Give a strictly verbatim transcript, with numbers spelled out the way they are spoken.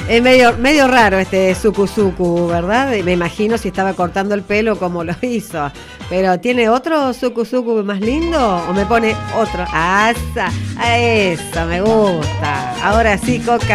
Es medio, medio raro este suku suku, ¿verdad? Me imagino si estaba cortando el pelo como lo hizo. Pero ¿tiene otro suku suku más lindo? ¿O me pone otro? ¡Ah, esa! ¡A eso! Me gusta. Ahora sí, Coca.